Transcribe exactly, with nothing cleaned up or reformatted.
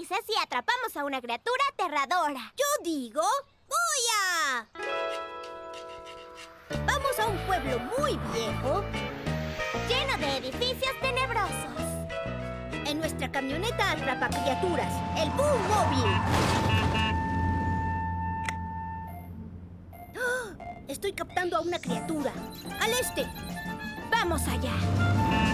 parece si atrapamos a una criatura aterradora? Yo digo, voy a... Vamos a un pueblo muy viejo, Lleno de edificios tenebrosos. en nuestra camioneta atrapacriaturas, el Boom Móvil. ¡Ah! Estoy captando a una criatura. ¡Al este! ¡Vamos allá!